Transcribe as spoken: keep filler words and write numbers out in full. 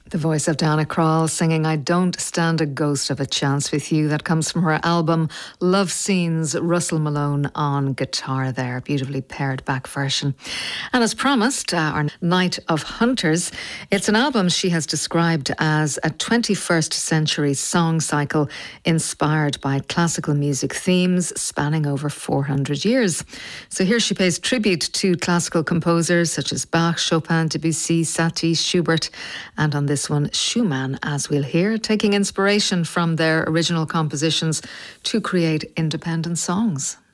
The voice of Diana Krall singing I Don't Stand a Ghost of a Chance with You. That comes from her album Love Scenes. Russell Malone on guitar there. Beautifully pared back version. And as promised, uh, our Night of Hunters, it's an album she has described as a twenty-first century song cycle inspired by classical music themes spanning over four hundred years. So here she pays tribute to classical composers such as Bach, Chopin, Debussy, Satie, Schubert, and on this This one, Schumann, as we'll hear, taking inspiration from their original compositions to create independent songs.